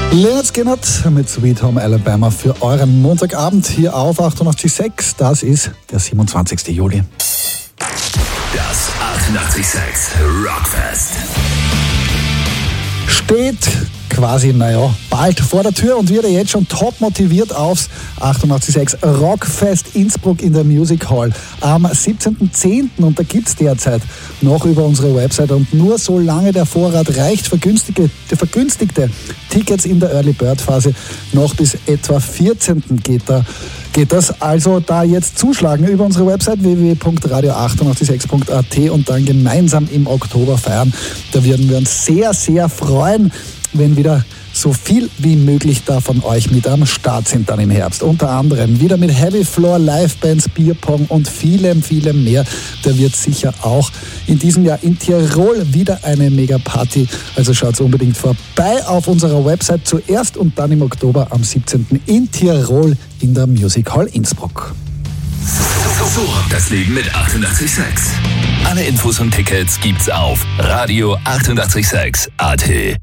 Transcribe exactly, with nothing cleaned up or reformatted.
Leonard Skinner mit Sweet Home Alabama für euren Montagabend hier auf achtundachtzig Komma sechs. Das ist der siebenundzwanzigsten Juli. Das achtundachtzig Komma sechs Rockfest Steht quasi, naja, bald vor der Tür und wird ja jetzt schon top motiviert aufs achtundachtzig Komma sechs Rockfest Innsbruck in der Music Hall am siebzehnten zehnten und da gibt's derzeit noch über unsere Website und nur solange der Vorrat reicht, vergünstigte, vergünstigte Tickets in der Early Bird Phase noch bis etwa vierzehnten geht da. Geht das also da jetzt zuschlagen über unsere Website w w w punkt radio achtundachtzig Komma sechs punkt a t und dann gemeinsam im Oktober feiern. Da würden wir uns sehr, sehr freuen, wenn wieder so viel wie möglich da von euch mit am Start sind dann im Herbst. Unter anderem wieder mit Heavy Floor, Livebands, Bierpong und vielem, vielem mehr. Da wird sicher auch in diesem Jahr in Tirol wieder eine Mega-Party. Also schaut unbedingt vorbei auf unserer Website zuerst und dann im Oktober am siebzehnten in Tirol in der Music Hall Innsbruck. So, das Leben mit achtundachtzig Komma sechs. Alle Infos und Tickets gibt's auf radio achtundachtzig Komma sechs punkt a t.